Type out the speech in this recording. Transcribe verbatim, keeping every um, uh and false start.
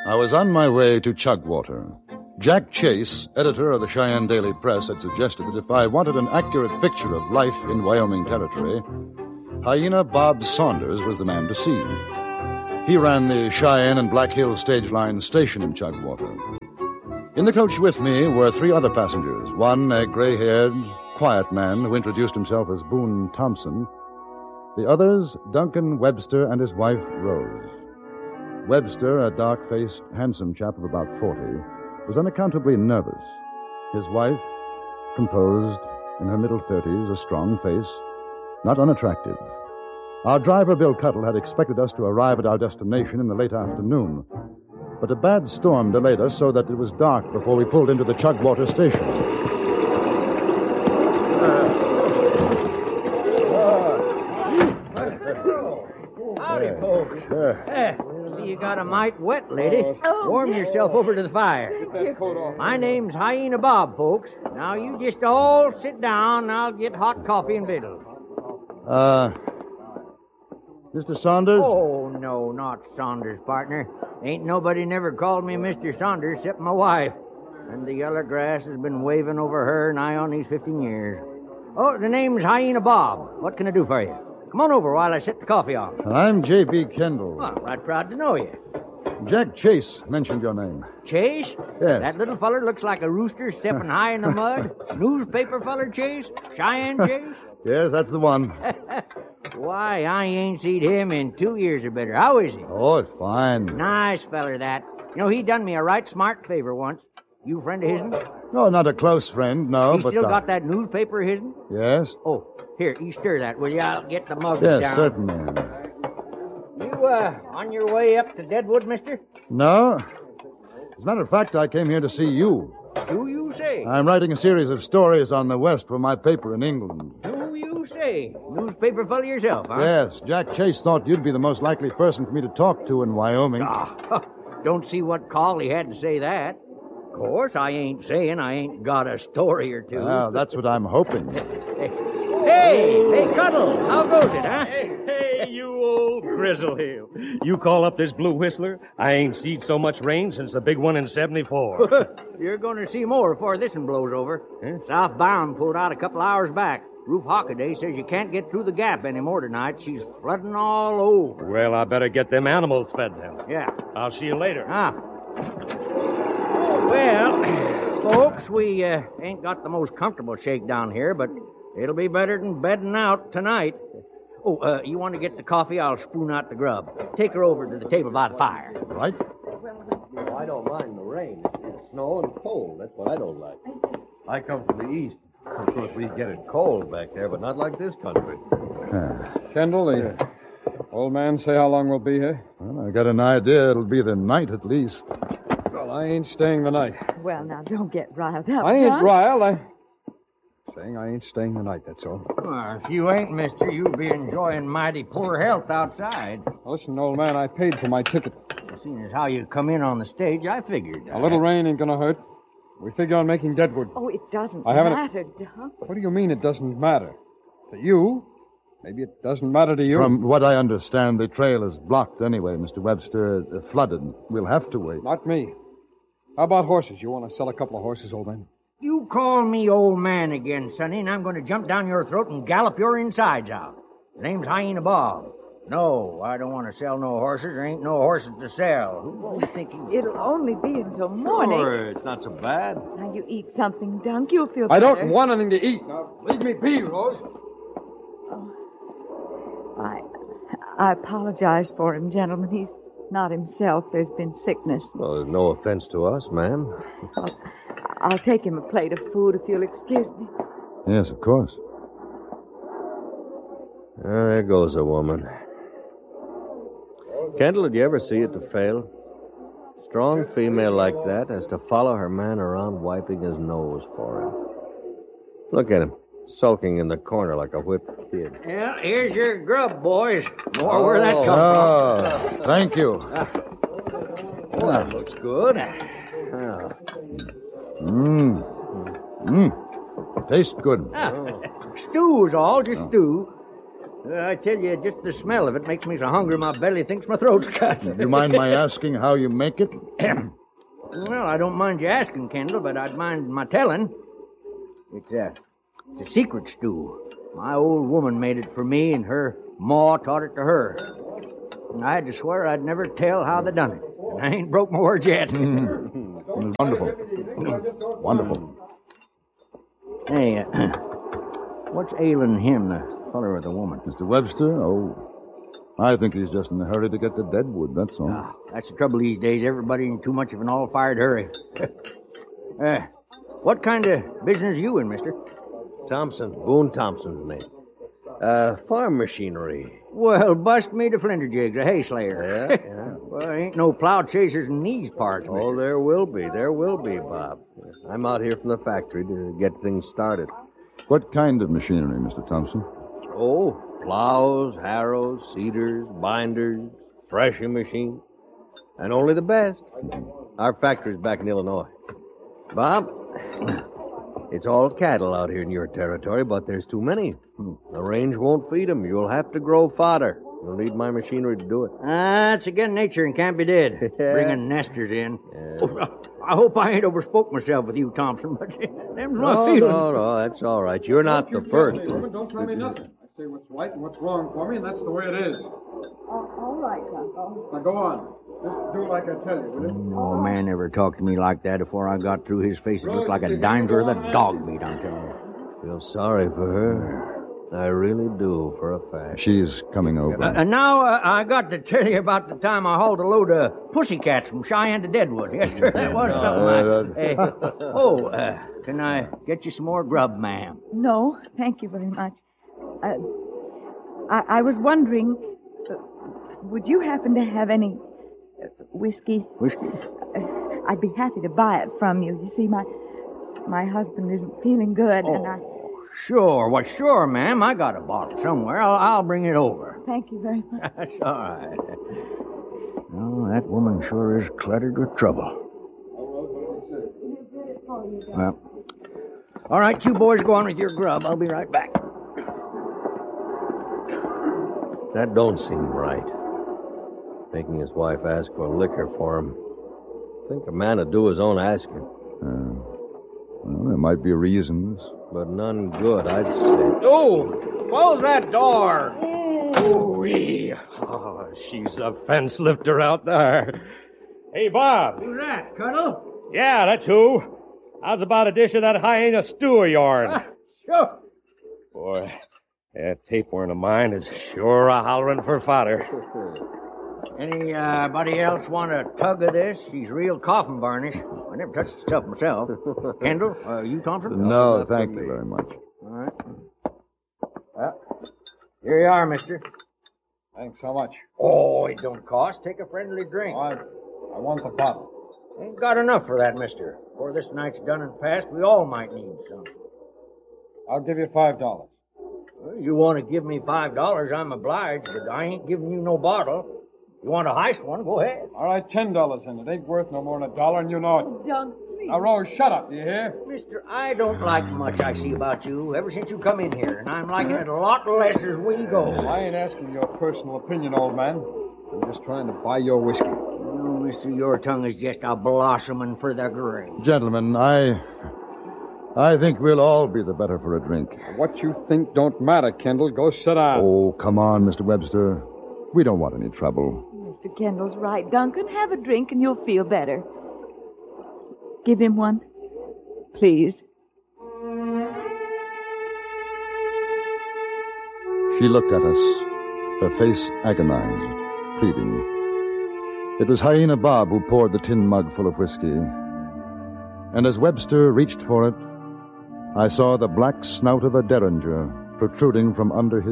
I was on my way to Chugwater. Jack Chase, editor of the Cheyenne Daily Press, had suggested that if I wanted an accurate picture of life in Wyoming Territory, Hyena Bob Saunders was the man to see. He ran the Cheyenne and Black Hill Stage Line station in Chugwater. In the coach with me were three other passengers. One, a gray-haired, quiet man who introduced himself as Boone Thompson. The others, Duncan Webster and his wife, Rose. Webster, a dark-faced, handsome chap of about forty, was unaccountably nervous. His wife, composed, in her middle thirties, a strong face, not unattractive. Our driver, Bill Cuttle, had expected us to arrive at our destination in the late afternoon, but a bad storm delayed us so that it was dark before we pulled into the Chugwater station. Howdy, folks. Sure. Eh, see you got a mite wet, lady. Oh, Warm yes. yourself over to the fire. My name's Hyena Bob, folks. Now, you just all sit down, and I'll get hot coffee and victuals. Uh, Mister Saunders? Oh, no, not Saunders, partner. Ain't nobody never called me Mister Saunders except my wife. And the yeller grass has been waving over her nigh on these fifteen years. Oh, the name's Hyena Bob. What can I do for you? Come on over while I set the coffee off. And I'm J B. Kendall. Well, I'm right proud to know you. Jack Chase mentioned your name. Chase? Yes. That little feller looks like a rooster stepping high in the mud. Newspaper feller, Chase? Cheyenne Chase? Yes, that's the one. Why, I ain't seen him in two years or better. How is he? Oh, it's fine. Nice feller, that. You know, he done me a right smart favor once. You friend of his'n? No, not a close friend, no, He but... still uh, got that newspaper of his'n? Yes? Oh, here, you stir that, will you? I'll get the mug Yes, down. certainly. You, uh, on your way up to Deadwood, mister? No? As a matter of fact, I came here to see you. Do you say? I'm writing a series of stories on the West for my paper in England. Do you say? Newspaper feller yourself, huh? Yes, Jack Chase thought you'd be the most likely person for me to talk to in Wyoming. Ah, don't see what call he had to say that. Of course, I ain't saying I ain't got a story or two. Well, that's what I'm hoping. Hey, hey, Cuddle, how goes it, huh? Hey, hey, you old grizzle heel. You call up this blue whistler? I ain't seen so much rain since the big one in seventy-four. You're going to see more before this one blows over. Huh? Southbound pulled out a couple hours back. Ruth Hockaday says you can't get through the gap anymore tonight. She's flooding all over. Well, I better get them animals fed then. Yeah. I'll see you later. Ah. Well, folks, we uh, ain't got the most comfortable shakedown here, but it'll be better than bedding out tonight. Oh, uh, you want to get the coffee? I'll spoon out the grub. Take her over to the table by the fire. Right? Oh, I don't mind the rain. It's snow and cold. That's what I don't like. I come from the east. Of course, we get it cold back there, but not like this country. Ah. Kendall, the old man say how long we'll be here? Well, I got an idea it'll be the night at least. Well, I ain't staying the night. Well, now, don't get riled up, I ain't John. riled. I... Saying I ain't staying the night, that's all. Well, if you ain't, mister, you'll be enjoying mighty poor health outside. Now, listen, old man, I paid for my ticket. Seeing as how you come in on the stage, I figured. A little rain ain't gonna hurt. We figure on making Deadwood. Oh, it doesn't I haven't- matter, Doc. What do you mean it doesn't matter? To you? Maybe it doesn't matter to you. From what I understand, the trail is blocked anyway, Mister Webster. Uh, flooded. We'll have to wait. Not me. How about horses? You want to sell a couple of horses, old man? You call me old man again, Sonny, and I'm going to jump down your throat and gallop your insides out. The name's Hyena Bob. No, I don't want to sell no horses. There ain't no horses to sell. Who you thinking? It'll only be until morning. Sure, it's not so bad. Now, you eat something, Dunk. You'll feel I better. don't want anything to eat. Now, leave me be, Rose. I, I apologize for him, gentlemen. He's not himself. There's been sickness. Well, there's no offense to us, ma'am. Well, I'll take him a plate of food if you'll excuse me. Yes, of course. Uh, there goes a woman. Kendall, did you ever see it to fail? Strong female like that has to follow her man around wiping his nose for him. Look at him, sulking in the corner like a whipped kid. Well, here's your grub, boys. More where that come Oh, thank you. Well, that looks good. Ah. Mmm. Mmm. Tastes good. from. Ah, stew's all, just stew. Uh, I tell you, just the smell of it makes me so hungry my belly thinks my throat's cut. Do you mind my asking how you make it? Well, I don't mind you asking, Kendall, but I'd mind my telling. It's a, it's a secret stew. My old woman made it for me, and her ma taught it to her. And I had to swear I'd never tell how they done it. And I ain't broke my words yet. Mm. Wonderful. Wonderful. Hey, uh, what's ailing him, the feller or the woman? Mister Webster? Oh, I think he's just in a hurry to get to Deadwood, that's all. Ah, that's the trouble these days. Everybody in too much of an all-fired hurry. uh, what kind of business you in, mister? Thompson. Boone Thompson's name. Uh, farm machinery. Well, bust me to flinderjigs, a hay slayer. Yeah, yeah. Well, ain't no plow chasers in these parts, mister. Oh, there will be. There will be, Bob. I'm out here from the factory to get things started. What kind of machinery, Mister Thompson? Oh, plows, harrows, seeders, binders, threshing machines, and only the best. Our factory's back in Illinois. Bob, it's all cattle out here in your territory, but there's too many. The range won't feed them. You'll have to grow fodder. You'll need my machinery to do it. That's again nature and can't be did. Bringing nesters in. Yeah. I hope I ain't overspoke myself with you, Thompson, but them's my No, feelings. no, no, that's all right. You're not the first. Hey, woman, don't tell me nothing. I say what's right and what's wrong for me, and that's the way it is. all right, Uncle. Now go on. Just do like I tell you, will you? No man ever talked to me like that. Before I got through, his face, it looked like a dimer of the dog meat, I'm telling you. Feel sorry for her. I really do, for a fact. She's coming over. Uh, and now uh, I got to tell you about the time I hauled a load of pussycats from Cheyenne to Deadwood. Yes, sir, that was something. Uh, like, hey, oh, uh, can I get you some more grub, ma'am? No, thank you very much. Uh, I, I was wondering, uh, would you happen to have any uh, whiskey? Whiskey? Uh, I'd be happy to buy it from you. You see, my my husband isn't feeling good, Oh. and I... Sure, well, sure, ma'am. I got a bottle somewhere. I'll, I'll bring it over. Thank you very much. That's all right. Oh, that woman sure is cluttered with trouble. Well, all right, you boys go on with your grub. I'll be right back. That don't seem right. Making his wife ask for liquor for him. I think a man would do his own asking. Uh, well, there might be reasons. But none good, I'd say. Oh, close that door. Ooh-wee. Oh, she's a fence lifter out there. Hey, Bob. Who's that, Cuddle? Yeah, that's who. How's about a dish of that hyena stew of yourn? Ah, sure. Boy, that tapeworm of mine is sure a hollering for fodder. Anybody else want a tug of this? She's real coffin varnish. I never touched the stuff myself. Kendall, uh, you, Thompson? No, thank you very much. All right. Well, here you are, mister. Thanks so much. Oh, it don't cost. Take a friendly drink. I, I want the bottle. Ain't got enough for that, mister. Before this night's done and past, we all might need some. I'll give you five dollars. Well, you want to give me five dollars, I'm obliged, but I ain't giving you no bottle. You want a heist one, go ahead. All right, ten dollars in it. Ain't worth no more than a dollar, and you know it. Don't, please. Now, Rose, shut up, you hear? Mister, I don't like much I see about you ever since you come in here, and I'm liking it a lot less as we go. I ain't asking your personal opinion, old man. I'm just trying to buy your whiskey. Oh, mister, your tongue is just a blossoming for the grave. Gentlemen, I... I think we'll all be the better for a drink. What you think don't matter, Kendall. Go sit down. Oh, come on, Mister Webster. We don't want any trouble. Mister Kendall's right, Duncan. Have a drink and you'll feel better. Give him one, please. She looked at us, her face agonized, pleading. It was Hyena Bob who poured the tin mug full of whiskey. And as Webster reached for it, I saw the black snout of a derringer protruding from under his